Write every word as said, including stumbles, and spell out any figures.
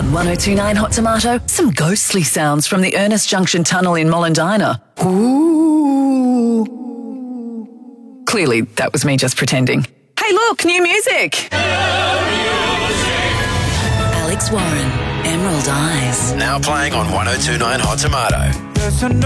On one oh two point nine Hot Tomato, some ghostly sounds from the Ernest Junction Tunnel in Mollendina. Ooh. Clearly, that was me just pretending. Hey, look, new music! Alex Warren, Emerald Eyes. Now playing on one oh two point nine Hot Tomato.